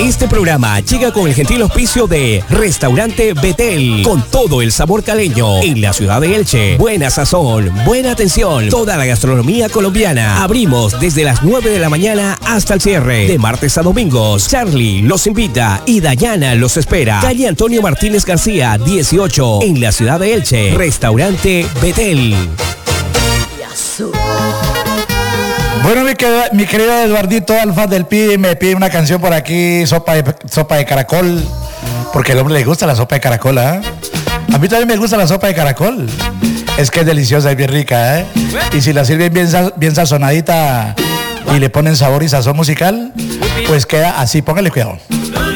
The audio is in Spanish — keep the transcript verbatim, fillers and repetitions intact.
Este programa llega con el gentil auspicio de Restaurante Betel, con todo el sabor caleño en la ciudad de Elche. Buena sazón, buena atención, toda la gastronomía colombiana. Abrimos desde las nueve de la mañana hasta el cierre, de martes a domingos. Charlie los invita y Dayana los espera. Calle Antonio Martínez García, dieciocho, en la ciudad de Elche. Restaurante Betel. Bueno, mi, querido, mi querido Eduardito Alfa del P I me pide una canción por aquí, sopa de, sopa de caracol, porque al hombre le gusta la sopa de caracol, ¿eh? A mí también me gusta la sopa de caracol. Es que es deliciosa y bien rica, ¿eh? Y si la sirven bien, bien sazonadita y le ponen sabor y sazón musical, pues queda así, póngale cuidado.